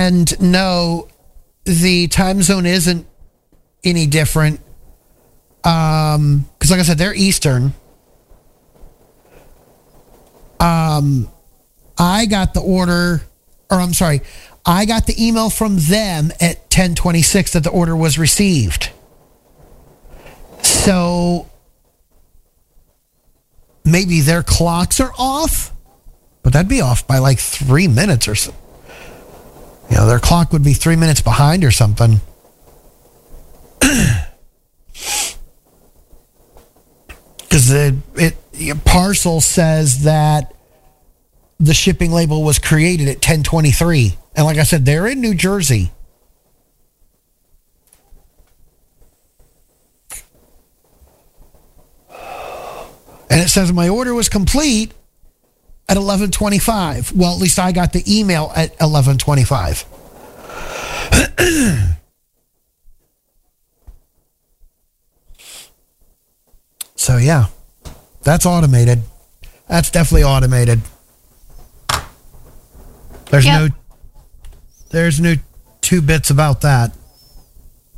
And no, the time zone isn't any different. Because like I said, they're Eastern. I got the order, or I'm sorry, I got the email from them at 10:26 that the order was received. So maybe their clocks are off, but that'd be off by like 3 minutes or so. You know, their clock would be 3 minutes behind or something. Because parcel says that the shipping label was created at 10:23. And like I said, they're in New Jersey. And it says my order was complete at 11:25. Well, at least I got the email at 11:25. So yeah, that's automated. That's definitely automated. There's no two bits about that.